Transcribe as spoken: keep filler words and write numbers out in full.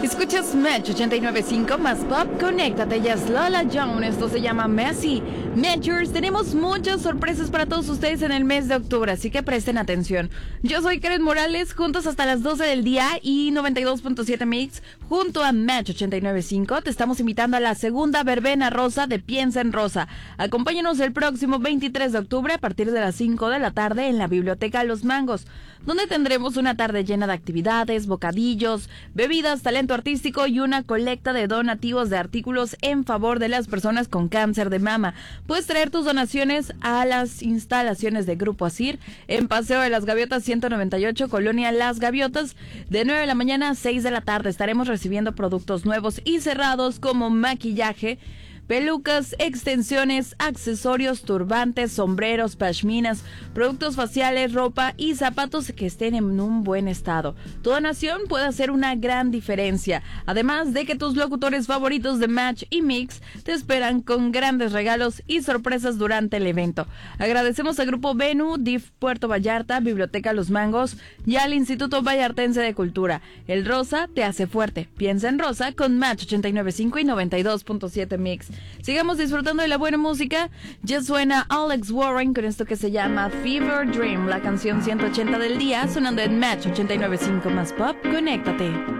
Escuchas Match ochenta y nueve punto cinco más Pop, conéctate, ya es Lola Jones, esto se llama Messi. Matchers, tenemos muchas sorpresas para todos ustedes en el mes de octubre, así que presten atención. Yo soy Karen Morales, juntos hasta las doce del día y noventa y dos punto siete Mix, junto a Match ochenta y nueve punto cinco, te estamos invitando a la segunda verbena rosa de Piensa en Rosa. Acompáñanos el próximo veintitrés de octubre a partir de las cinco de la tarde en la Biblioteca Los Mangos, donde tendremos una tarde llena de actividades, bocadillos, bebidas, talento artístico y una colecta de donativos de artículos en favor de las personas con cáncer de mama. Puedes traer tus donaciones a las instalaciones de Grupo Asir en Paseo de las Gaviotas ciento noventa y ocho, Colonia Las Gaviotas, de nueve de la mañana a seis de la tarde. Estaremos recibiendo productos nuevos y cerrados como maquillaje, pelucas, extensiones, accesorios, turbantes, sombreros, pashminas, productos faciales, ropa y zapatos que estén en un buen estado. Tu donación puede hacer una gran diferencia, además de que tus locutores favoritos de Match y Mix te esperan con grandes regalos y sorpresas durante el evento. Agradecemos al Grupo Venue, D I F Puerto Vallarta, Biblioteca Los Mangos y al Instituto Vallartense de Cultura. El rosa te hace fuerte. Piensa en Rosa con Match ochenta y nueve punto cinco y noventa y dos punto siete Mix. Sigamos disfrutando de la buena música. Ya suena Alex Warren con esto que se llama Fever Dream, la canción ciento ochenta del día, sonando en Match ochenta y nueve punto cinco más Pop. Conéctate.